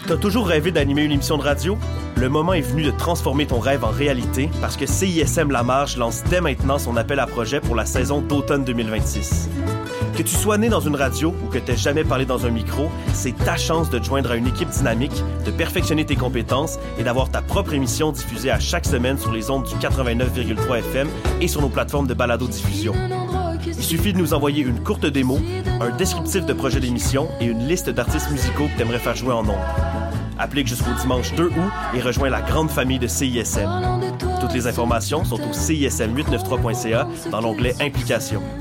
T'as toujours rêvé d'animer une émission de radio? Le moment est venu de transformer ton rêve en réalité parce que CISM La Marge lance dès maintenant son appel à projet pour la saison d'automne 2026. Que tu sois né dans une radio ou que t'aies jamais parlé dans un micro, c'est ta chance de te joindre à une équipe dynamique, de perfectionner tes compétences et d'avoir ta propre émission diffusée à chaque semaine sur les ondes du 89,3 FM et sur nos plateformes de balado-diffusion. Il suffit de nous envoyer une courte démo, un descriptif de projet d'émission et une liste d'artistes musicaux que t'aimerais faire jouer en ondes. Applique jusqu'au dimanche 2 août et rejoins la grande famille de CISM. Toutes les informations sont au cism893.ca dans l'onglet Implications.